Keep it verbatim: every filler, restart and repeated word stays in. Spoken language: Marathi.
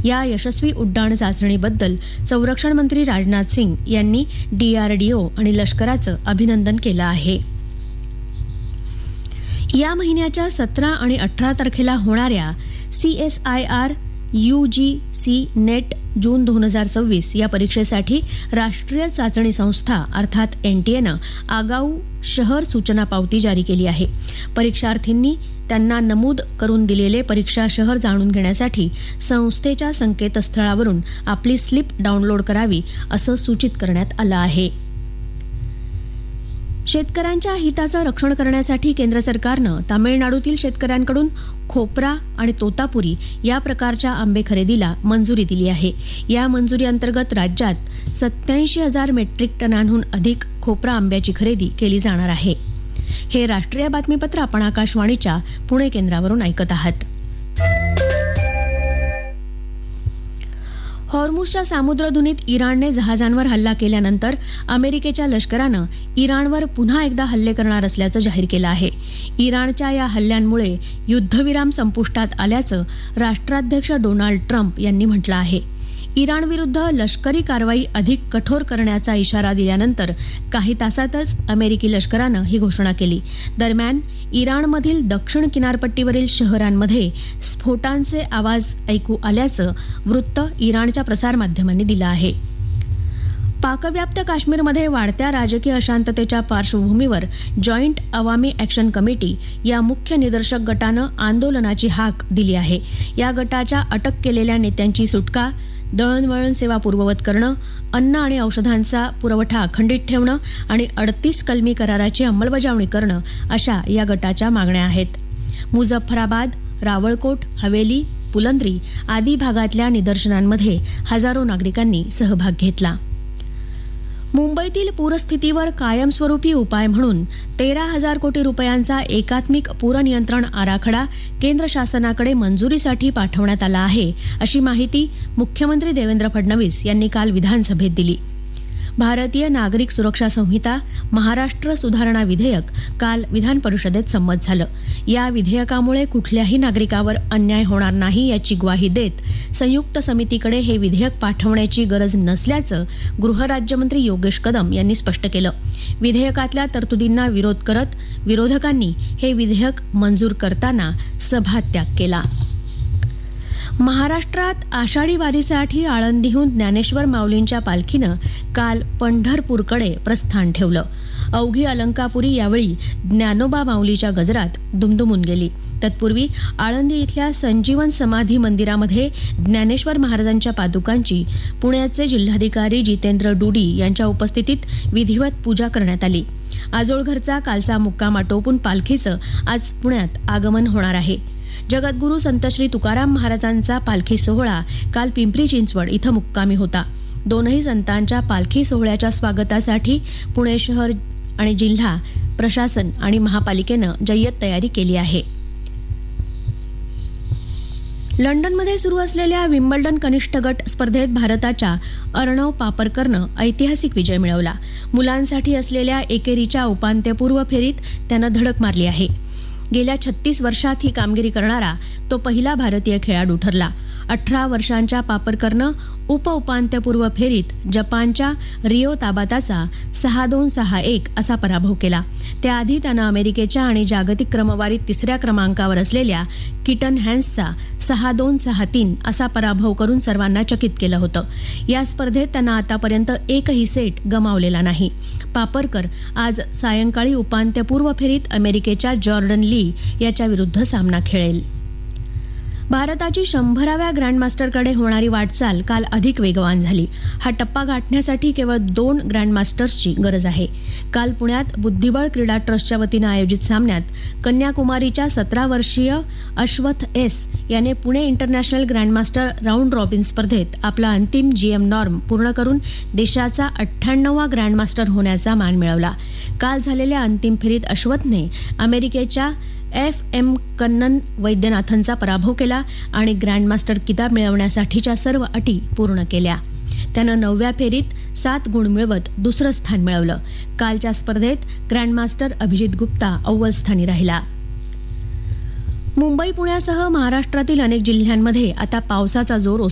या यशस्वी उड्डाण चाचणीबद्दल संरक्षण मंत्री राजनाथ सिंग यांनी डीआरडीओ आणि लष्कराचं अभिनंदन केलं आहे. या महिन्याच्या सतरा आणि अठरा तारखेला होणाऱ्या C S I R you G C net जून दोन हजार सव्वीस या परीक्षेसाठी राष्ट्रीय चाचणी संस्था अर्थात एन टी एनं आगाऊ शहर सूचना पावती जारी केली आहे. परीक्षार्थींनी त्यांना नमूद करून दिलेले परीक्षा शहर जाणून घेण्यासाठी संस्थेच्या संकेतस्थळावरून आपली स्लिप डाउनलोड करावी असं सूचित करण्यात आलं आहे. शेतकऱ्यांच्या हिताचं रक्षण करण्यासाठी केंद्र सरकारनं तामिळनाडूतील शेतकऱ्यांकडून खोपरा आणि तोतापुरी या प्रकारच्या आंबे खरेदीला मंजुरी दिली आहे. या मंजुरी अंतर्गत राज्यात सत्याऐंशी हजार मेट्रिक टनांहून अधिक खोपरा आंब्याची खरेदी केली जाणार आहे. हे राष्ट्रीय बातमीपत्र आपण आकाशवाणीच्या पुणे केंद्रावरून ऐकत आहात. हॉर्मुझच्या सामुद्रधुनीत इराणने जहाजांवर हल्ला केल्यानंतर अमेरिकेच्या लष्करानं इराणवर पुन्हा एकदा हल्ले करणार असल्याचं जाहीर केलं आहे. इराणच्या या हल्ल्यांमुळे युद्धविराम संपुष्टात आल्याचं राष्ट्राध्यक्ष डोनाल्ड ट्रम्प यांनी म्हटलं आहे. इराणविरुद्ध लष्करी कारवाई अधिक कठोर करण्याचा इशारा दिल्यानंतर काही तासातच अमेरिकी लष्करानं ही घोषणा केली. दरम्यान इराणमधील दक्षिण किनारपट्टीवरील शहरांमध्ये स्फोटांचे आवाज ऐकू आल्याचं वृत्त इराणच्या प्रसारमाध्यमांनी दिलं आहे. पाकव्याप्त काश्मीरमध्ये वाढत्या राजकीय अशांततेच्या पार्श्वभूमीवर जॉईंट अवामी ॲक्शन कमिटी या मुख्य निदर्शक गटानं आंदोलनाची हाक दिली आहे. या गटाच्या अटक केलेल्या नेत्यांची सुटका, दळणवळण सेवा पूर्ववत करणं, अन्न आणि औषधांचा पुरवठा अखंडित ठेवणं आणि अडतीस कलमी कराराची अंमलबजावणी करणं अशा या गटाच्या मागण्या आहेत. मुझफ्फराबाद, रावळकोट, हवेली, पुलंद्री आदी भागातल्या निदर्शनांमध्ये हजारो नागरिकांनी सहभाग घेतला. मुंबईतील पूरस्थितीवर कायमस्वरूपी उपाय म्हणून तेरा हजार कोटी रुपयांचा एकात्मिक पूरनियंत्रण आराखडा केंद्र शासनाकडे मंजुरीसाठी पाठवण्यात आला आहे, अशी माहिती मुख्यमंत्री देवेंद्र फडणवीस यांनी काल विधानसभेत दिली. भारतीय नागरिक सुरक्षा संहिता महाराष्ट्र सुधारणा विधेयक काल विधान परिषदेत संमत झालं. या विधेयकामुळे कुठल्याही नागरिकावर अन्याय होणार नाही याची ग्वाही देत संयुक्त समितीकडे हे विधेयक पाठवण्याची गरज नसल्याचं गृहराज्यमंत्री योगेश कदम यांनी स्पष्ट केलं. विधेयकातल्या तरतुदींना विरोध करत विरोधकांनी हे विधेयक मंजूर करताना सभात्याग केला. महाराष्ट्रात आषाढी वारीसाठी आळंदीहून ज्ञानेश्वर माऊलींच्या पालखीनं काल पंढरपूरकडे प्रस्थान ठेवलं. अवघी अलंकापुरी यावेळी ज्ञानोबा माऊलीच्या गजरात दुमदुमून गेली. तत्पूर्वी आळंदी इथल्या संजीवन समाधी मंदिरामध्ये ज्ञानेश्वर महाराजांच्या पादुकांची पुण्याचे जिल्हाधिकारी जितेंद्र डुडी यांच्या उपस्थितीत विधिवत पूजा करण्यात आली. आजोळघरचा कालचा मुक्काम आटोपून पालखीचं आज पुण्यात आगमन होणार आहे. जगद्गुरू संत श्री तुकाराम महाराजांचा पालखी सोहळा काल पिंपरी चिंचवड इथं मुक्कामी होता. दोनही संतांच्या पालखी सोहळ्याच्या स्वागतासाठी पुणे शहर आणि जिल्हा प्रशासन आणि महापालिकेनं जय्यत तयारी केली आहे. लंडनमध्ये सुरू असलेल्या विम्बल्डन कनिष्ठ गट स्पर्धेत भारताच्या अर्णव पापरकरनं ऐतिहासिक विजय मिळवला. मुलांसाठी असलेल्या एकेरीच्या उपांत्यपूर्व फेरीत त्यानं धडक मारली आहे. गेल्या छत्तीस वर्षात ही कामगिरी करणारा तो पहिला भारतीय खेळाडू ठरला. अठरा वर्षांच्या पापरकरनं उपउपांत्यपूर्व फेरीत जपानच्या रिओ ताबाताचा सहा दोन सहा एक असा पराभव केला. त्याआधी त्यानं अमेरिकेच्या आणि जागतिक क्रमवारीत तिसऱ्या क्रमांकावर असलेल्या किटन हॅन्सचा सहा दोन सहा तीन असा पराभव करून सर्वांना चकित केलं होतं. या स्पर्धेत त्यानं आतापर्यंत एकही सेट गमावलेला नाही. पापरकर आज सायंकाळी उपांत्यपूर्व फेरीत अमेरिकेच्या जॉर्डन ली याच्या विरुद्ध सामना खेळेल. भारताची शंभराव्या ग्रँडमास्टरकडे होणारी वाटचाल काल अधिक वेगवान झाली. हा टप्पा गाठण्यासाठी केवळ दोन ग्रँडमास्टर्सची गरज आहे. काल पुण्यात बुद्धिबळ क्रीडा ट्रस्टच्या वतीनं आयोजित सामन्यात कन्याकुमारीच्या सतरा वर्षीय अश्वथ एस याने Pune international grandmaster round robin स्पर्धेत आपला अंतिम जीएम नॉर्म पूर्ण करून देशाचा अठ्ठ्याण्णवा ग्रँडमास्टर होण्याचा मान मिळवला. काल झालेल्या अंतिम फेरीत अश्वथने अमेरिकेच्या एफ एम कन्नन वैद्यनाथनचा पराभव केला आणि ग्रँडमास्टर किताब मिळवण्यासाठीच्या सर्व अटी पूर्ण केल्या. त्यानं नवव्या फेरीत सात गुण मिळवत दुसरं स्थान मिळवलं. कालच्या स्पर्धेत ग्रँडमास्टर अभिजित गुप्ता अव्वल स्थानी राहिला. मुंबई पुण्यासह महाराष्ट्रातील अनेक जिल्ह्यांमध्ये आता पावसाचा जोर